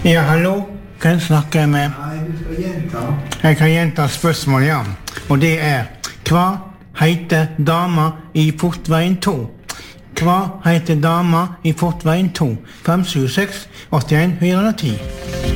Ja, hallo. Hvem snakker jeg med? Nei, du skal gjenta. Jeg kan gjenta spørsmålet, ja. Og det er, hva heter dama i Fortveien 2? Hva heter dama i Fortveien 2? 576 81 410.